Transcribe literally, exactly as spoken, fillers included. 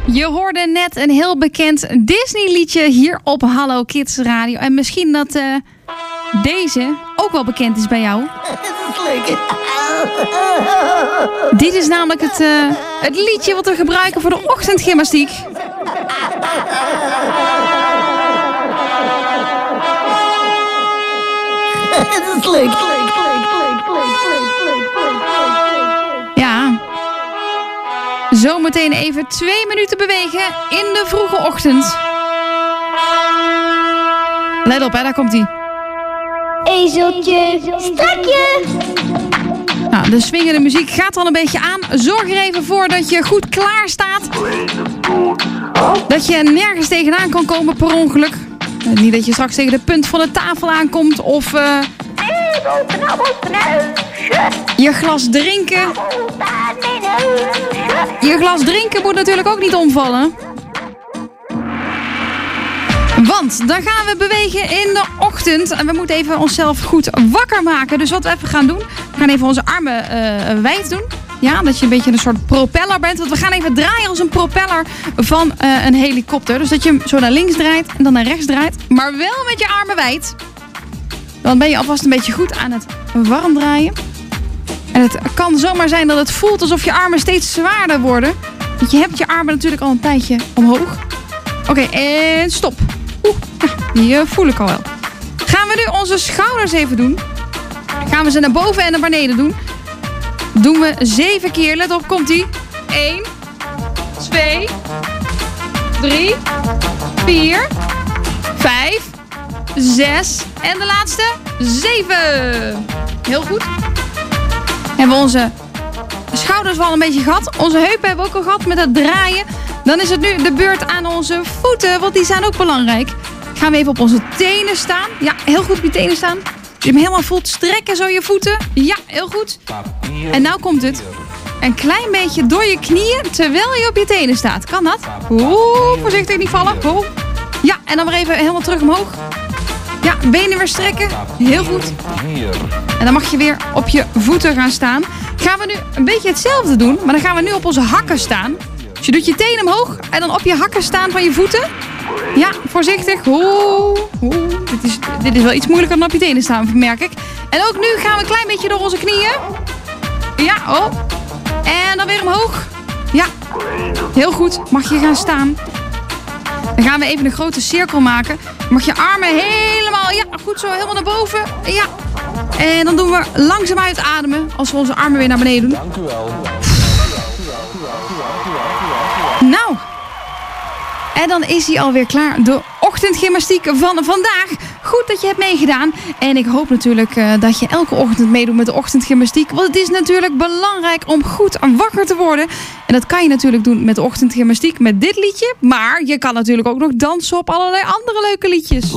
Je hoorde net een heel bekend Disney-liedje hier op Hallo Kids Radio. En misschien dat uh, deze ook wel bekend is bij jou. Dit is namelijk het, uh, het liedje wat we gebruiken voor de ochtendgymnastiek. Het is leuk. Ja. Zometeen even twee minuten bewegen in de vroege ochtend. Let op, hè, daar komt-ie. Ezeltje, strakje. Nou, de swingende muziek gaat al een beetje aan. Zorg er even voor dat je goed klaar staat. Dat je nergens tegenaan kan komen per ongeluk. Niet dat je straks tegen de punt van de tafel aankomt of uh, je glas drinken. Je glas drinken moet natuurlijk ook niet omvallen. Want dan gaan we bewegen in de ochtend. En we moeten even onszelf goed wakker maken. Dus wat we even gaan doen. We gaan even onze armen uh, wijd doen. Ja, dat je een beetje een soort propeller bent. Want we gaan even draaien als een propeller van uh, een helikopter. Dus dat je hem zo naar links draait en dan naar rechts draait. Maar wel met je armen wijd. Dan ben je alvast een beetje goed aan het warm draaien. En het kan zomaar zijn dat het voelt alsof je armen steeds zwaarder worden. Want je hebt je armen natuurlijk al een tijdje omhoog. Oké, okay, en stop. Oeh, ja, die uh, voel ik al wel. Gaan we nu onze schouders even doen. Gaan we ze naar boven en naar beneden doen. Doen we zeven keer. Let op, komt-ie. één, twee, drie, vier, vijf, zes en de laatste zeven. Heel goed. Hebben we onze schouders wel een beetje gehad. Onze heupen hebben we ook al gehad met het draaien. Dan is het nu de beurt aan onze voeten, want die zijn ook belangrijk. Gaan we even op onze tenen staan. Ja, heel goed op je tenen staan. Als je hem helemaal voelt, strekken zo je voeten. Ja, heel goed. En nou komt het. Een klein beetje door je knieën terwijl je op je tenen staat. Kan dat? Oeh, voorzichtig niet vallen. Oeh. Ja, en dan weer even helemaal terug omhoog. Ja, benen weer strekken. Heel goed. En dan mag je weer op je voeten gaan staan. Gaan we nu een beetje hetzelfde doen, maar dan gaan we nu op onze hakken staan. Dus je doet je tenen omhoog en dan op je hakken staan van je voeten. Ja, voorzichtig. Oeh, oeh. Dit is, dit is wel iets moeilijker dan op je tenen staan, merk ik. En ook nu gaan we een klein beetje door onze knieën. Ja, oh. En dan weer omhoog. Ja, heel goed. Mag je gaan staan. Dan gaan we even een grote cirkel maken. Mag je armen helemaal, ja, goed zo, helemaal naar boven. Ja. En dan doen we langzaam uitademen als we onze armen weer naar beneden doen. Dank u wel. Nou. En dan is hij alweer klaar. De ochtendgymnastiek van vandaag. Goed dat je hebt meegedaan. En ik hoop natuurlijk uh, dat je elke ochtend meedoet met de ochtendgymnastiek. Want het is natuurlijk belangrijk om goed wakker te worden. En dat kan je natuurlijk doen met de ochtendgymnastiek met dit liedje. Maar je kan natuurlijk ook nog dansen op allerlei andere leuke liedjes.